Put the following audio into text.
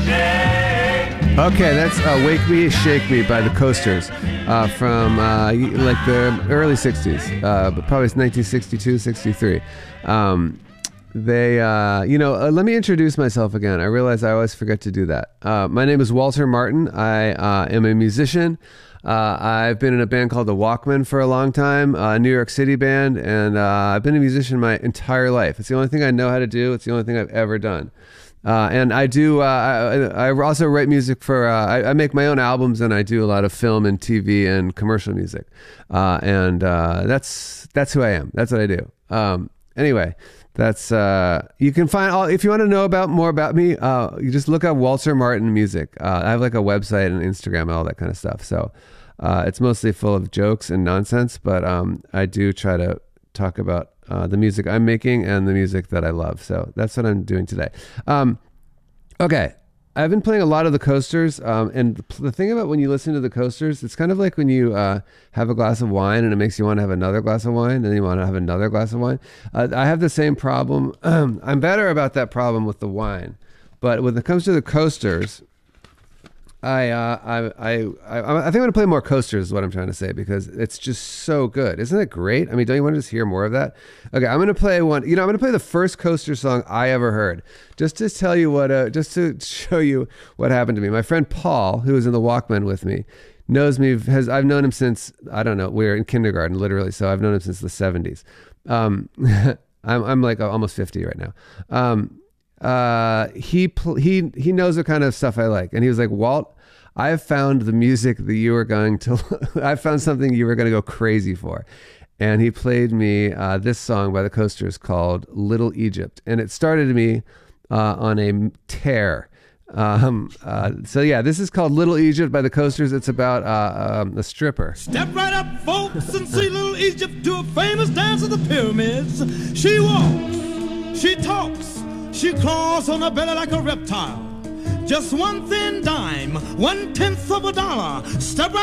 Okay, that's Wake Me, Shake Me by the Coasters from like the early 60s, but probably it's 1962, 63. Let me introduce myself again. I realize I always forget to do that. My name is Walter Martin. I am a musician. I've been in a band called The Walkmen for a long time, a New York City band, and I've been a musician my entire life. It's the only thing I know how to do. It's the only thing I've ever done. And I do. I also write music for. I make my own albums, and I do a lot of film and TV and commercial music. And that's who I am. That's what I do. Anyway, that's you can find all. If you want to know more about me, you just look up Walter Martin Music. I have like a website and Instagram and all that kind of stuff. So it's mostly full of jokes and nonsense, but I do try to talk about the music I'm making and the music that I love. So that's what I'm doing today. Okay. I've been playing a lot of the Coasters. And the thing about when you listen to the Coasters, it's kind of like when you have a glass of wine and it makes you want to have another glass of wine and then you want to have another glass of wine. I have the same problem. I'm better about that problem with the wine. But when it comes to the Coasters, I think I'm going to play more Coasters is what I'm trying to say, because it's just so good. Isn't it great? I mean, don't you want to just hear more of that? Okay, I'm going to play one. I'm going to play the first Coaster song I ever heard, just to tell you just to show you what happened to me. My friend Paul, who was in the Walkmen with me, knows me. I've known him since, I don't know, we were in kindergarten, literally. So I've known him since the 70s. I'm like almost 50 right now. He knows what kind of stuff I like, and he was like, Walt, I have found the music that you were going to, I found something you were going to go crazy for. And he played me this song by the Coasters called Little Egypt. And it started me on a tear. So yeah, this is called Little Egypt by the Coasters. It's about a stripper. Step right up, folks, and see Little Egypt do a famous dance of the pyramids. She walks, she talks, she crawls on her belly like a reptile. Just one thin dime, 1/10 of a dollar. Step right